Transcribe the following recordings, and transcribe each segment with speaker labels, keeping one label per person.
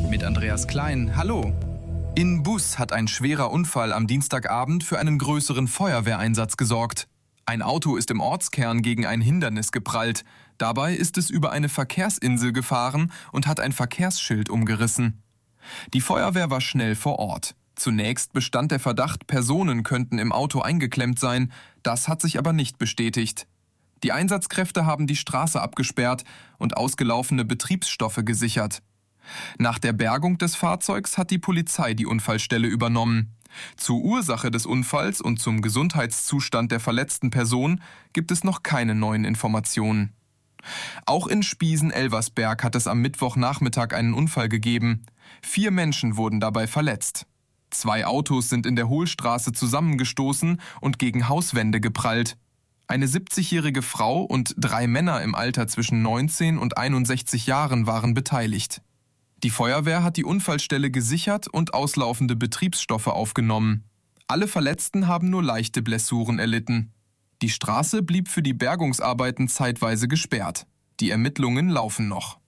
Speaker 1: mit Andreas Klein. Hallo. In Bus hat ein schwerer Unfall am Dienstagabend für einen größeren Feuerwehreinsatz gesorgt. Ein Auto ist im Ortskern gegen ein Hindernis geprallt. Dabei ist es über eine Verkehrsinsel gefahren und hat ein Verkehrsschild umgerissen. Die Feuerwehr war schnell vor Ort. Zunächst bestand der Verdacht, Personen könnten im Auto eingeklemmt sein. Das hat sich aber nicht bestätigt. Die Einsatzkräfte haben die Straße abgesperrt und ausgelaufene Betriebsstoffe gesichert. Nach der Bergung des Fahrzeugs hat die Polizei die Unfallstelle übernommen. Zur Ursache des Unfalls und zum Gesundheitszustand der verletzten Person gibt es noch keine neuen Informationen. Auch in Spiesen-Elversberg hat es am Mittwochnachmittag einen Unfall gegeben. 4 Menschen wurden dabei verletzt. 2 Autos sind in der Hohlstraße zusammengestoßen und gegen Hauswände geprallt. Eine 70-jährige Frau und 3 Männer im Alter zwischen 19 und 61 Jahren waren beteiligt. Die Feuerwehr hat die Unfallstelle gesichert und auslaufende Betriebsstoffe aufgenommen. Alle Verletzten haben nur leichte Blessuren erlitten. Die Straße blieb für die Bergungsarbeiten zeitweise gesperrt. Die Ermittlungen laufen noch.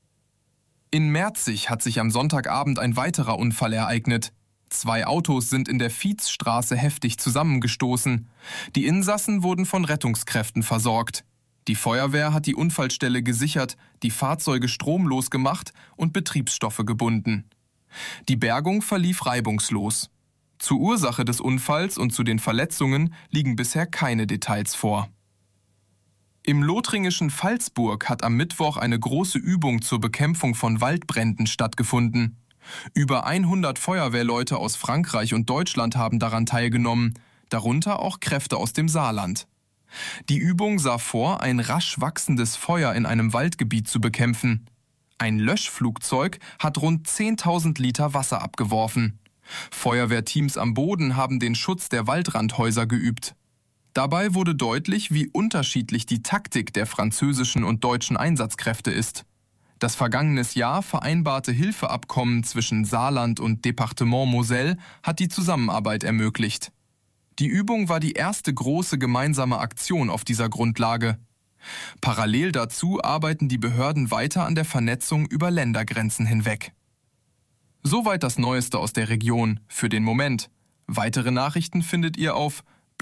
Speaker 1: In Merzig hat sich am Sonntagabend ein weiterer Unfall ereignet. 2 Autos sind in der Viezstraße heftig zusammengestoßen. Die Insassen wurden von Rettungskräften versorgt. Die Feuerwehr hat die Unfallstelle gesichert, die Fahrzeuge stromlos gemacht und Betriebsstoffe gebunden. Die Bergung verlief reibungslos. Zur Ursache des Unfalls und zu den Verletzungen liegen bisher keine Details vor. Im lothringischen Pfalzburg hat am Mittwoch eine große Übung zur Bekämpfung von Waldbränden stattgefunden. Über 100 Feuerwehrleute aus Frankreich und Deutschland haben daran teilgenommen, darunter auch Kräfte aus dem Saarland. Die Übung sah vor, ein rasch wachsendes Feuer in einem Waldgebiet zu bekämpfen. Ein Löschflugzeug hat rund 10.000 Liter Wasser abgeworfen. Feuerwehrteams am Boden haben den Schutz der Waldrandhäuser geübt. Dabei wurde deutlich, wie unterschiedlich die Taktik der französischen und deutschen Einsatzkräfte ist. Das vergangenes Jahr vereinbarte Hilfeabkommen zwischen Saarland und Departement Moselle hat die Zusammenarbeit ermöglicht. Die Übung war die erste große gemeinsame Aktion auf dieser Grundlage. Parallel dazu arbeiten die Behörden weiter an der Vernetzung über Ländergrenzen hinweg. Soweit das Neueste aus der Region für den Moment. Weitere Nachrichten findet ihr auf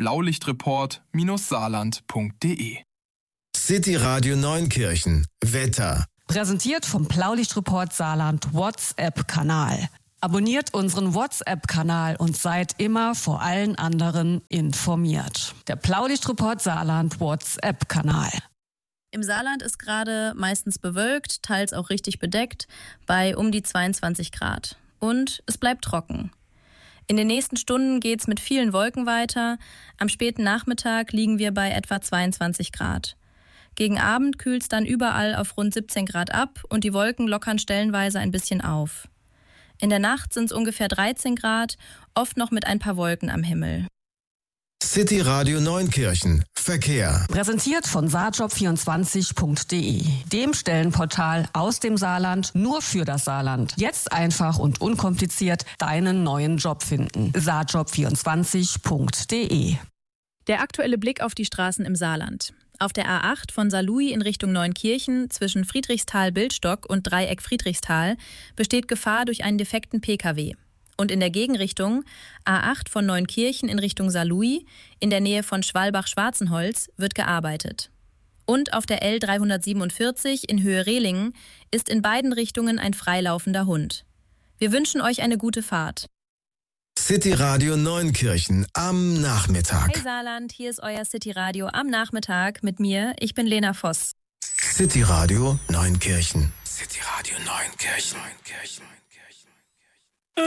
Speaker 1: blaulichtreport-saarland.de.
Speaker 2: City Radio Neunkirchen. Wetter.
Speaker 3: Präsentiert vom Blaulichtreport Saarland WhatsApp-Kanal. Abonniert unseren WhatsApp-Kanal und seid immer vor allen anderen informiert. Der Blaulichtreport Saarland WhatsApp-Kanal.
Speaker 4: Im Saarland ist gerade meistens bewölkt, teils auch richtig bedeckt, bei um die 22 Grad. Und es bleibt trocken. In den nächsten Stunden geht's mit vielen Wolken weiter. Am späten Nachmittag liegen wir bei etwa 22 Grad. Gegen Abend kühlt's dann überall auf rund 17 Grad ab und die Wolken lockern stellenweise ein bisschen auf. In der Nacht sind es ungefähr 13 Grad, oft noch mit ein paar Wolken am Himmel.
Speaker 2: City Radio Neunkirchen. Verkehr.
Speaker 3: Präsentiert von saarjob24.de, dem Stellenportal aus dem Saarland nur für das Saarland. Jetzt einfach und unkompliziert deinen neuen Job finden. saarjob24.de.
Speaker 4: Der aktuelle Blick auf die Straßen im Saarland. Auf der A8 von Saarlouis in Richtung Neunkirchen zwischen Friedrichsthal-Bildstock und Dreieck Friedrichsthal besteht Gefahr durch einen defekten Pkw. Und in der Gegenrichtung A8 von Neunkirchen in Richtung Saarlouis in der Nähe von Schwalbach-Schwarzenholz wird gearbeitet. Und auf der L347 in Höhe Rehlingen ist in beiden Richtungen ein freilaufender Hund. Wir wünschen euch eine gute Fahrt.
Speaker 2: City Radio Neunkirchen am Nachmittag.
Speaker 4: Hey Saarland, hier ist euer City Radio am Nachmittag mit mir. Ich bin Lena Voss.
Speaker 2: City Radio Neunkirchen. City Radio Neunkirchen.